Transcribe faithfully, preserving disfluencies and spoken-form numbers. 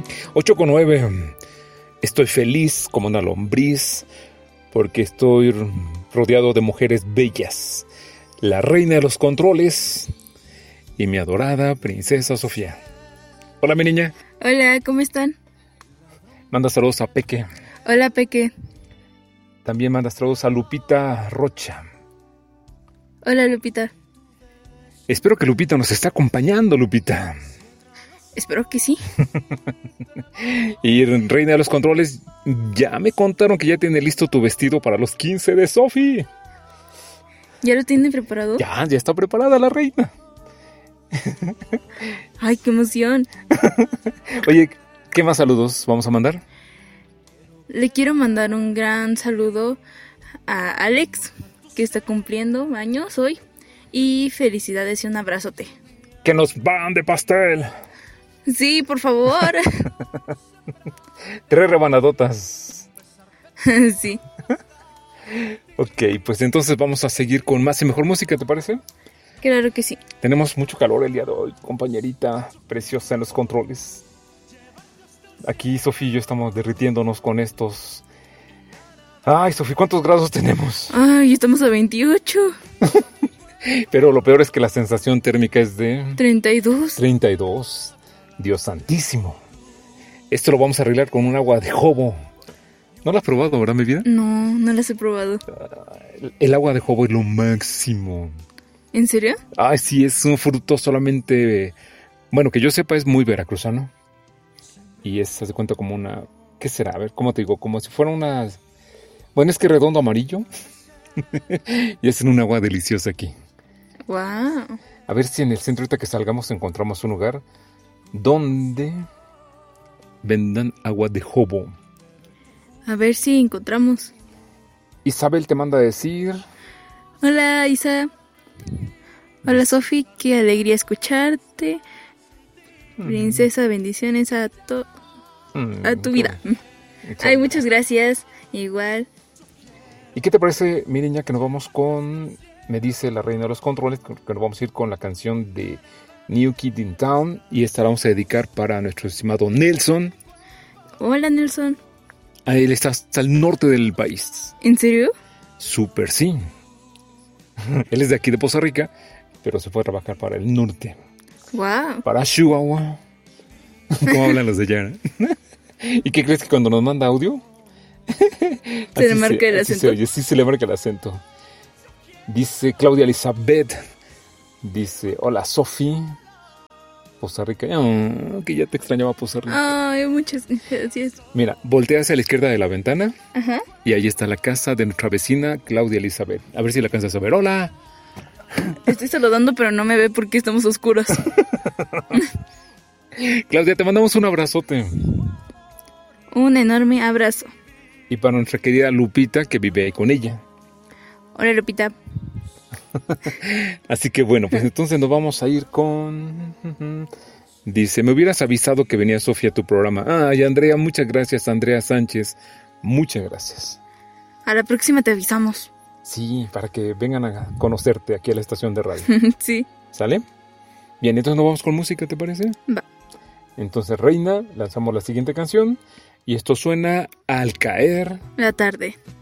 ocho con nueve. Estoy feliz como una lombriz porque estoy rodeado de mujeres bellas. La reina de los controles y mi adorada princesa Sofía. Hola, mi niña. Hola, ¿cómo están? Manda saludos a Peque. Hola, Peque. También manda saludos a Lupita Rocha. Hola, Lupita. Espero que Lupita nos esté acompañando, Lupita. Espero que sí. Y reina de los controles, ya me contaron que ya tiene listo tu vestido para los quince de Sofi. ¿Ya lo tiene preparado? Ya, ya está preparada la reina. Ay, qué emoción. Oye, ¿qué más saludos vamos a mandar? Le quiero mandar un gran saludo a Alex, que está cumpliendo años hoy. Y felicidades y un abrazote. ¡Que nos van de pastel! Sí, por favor. Tres rebanadotas. Sí. Ok, pues entonces vamos a seguir con más y mejor música, ¿te parece? Claro que sí. Tenemos mucho calor el día de hoy, compañerita preciosa en los controles. Aquí Sofía y yo estamos derritiéndonos con estos... Ay, Sofía, ¿cuántos grados tenemos? Ay, estamos a veintiocho. Pero lo peor es que la sensación térmica es de... treinta y dos. treinta y dos. Dios santísimo. Esto lo vamos a arreglar con un agua de jobo. ¿No lo has probado, verdad, mi vida? No, no las he probado. El, el agua de jobo es lo máximo. ¿En serio? Ay, sí, es un fruto solamente... Bueno, que yo sepa es muy veracruzano. Y es, se hace cuenta como una... ¿Qué será? A ver, ¿cómo te digo? Como si fuera una... Bueno, es que redondo amarillo. Y hacen un agua deliciosa aquí. Wow. A ver si en el centro ahorita que salgamos encontramos un lugar donde vendan agua de jobo. A ver si encontramos. Isabel te manda a decir... Hola, Isa. Hola, Sofi. Qué alegría escucharte. Princesa, bendiciones a, to- Mm, a tu vida. Exacto. Ay, muchas gracias. Igual. ¿Y qué te parece, mi niña, que nos vamos con... Me dice la reina de los controles que nos vamos a ir con la canción de New Kid in Town. Y esta la vamos a dedicar para nuestro estimado Nelson. Hola, Nelson. A él está hasta el norte del país. ¿En serio? Súper sí. Él es de aquí de Poza Rica, pero se fue a trabajar para el norte. Wow. Para Chihuahua. ¿Cómo hablan los de allá? ¿Y qué crees que cuando nos manda audio? Se le marca el así acento. Se oye, sí, se le marca el acento. Dice Claudia Elizabeth. Dice, hola Sofi. Poza Rica. Oh, que ya te extrañaba Poza Rica. Ay, muchas gracias. Mira, voltea hacia la izquierda de la ventana. Ajá. Y ahí está la casa de nuestra vecina Claudia Elizabeth. A ver si la alcanzas a ver. ¡Hola! Estoy saludando, pero no me ve porque estamos oscuros. Claudia, te mandamos un abrazote. Un enorme abrazo. Y para nuestra querida Lupita, que vive ahí con ella. Hola, Lupita. Así que bueno, pues entonces nos vamos a ir con... Dice, me hubieras avisado que venía Sofía a tu programa. Ay, Andrea, muchas gracias, Andrea Sánchez. Muchas gracias. A la próxima te avisamos. Sí, para que vengan a conocerte aquí a la estación de radio. Sí. ¿Sale? Bien, entonces nos vamos con música, ¿te parece? Va. Entonces, Reina, lanzamos la siguiente canción. Y esto suena Al caer La tarde.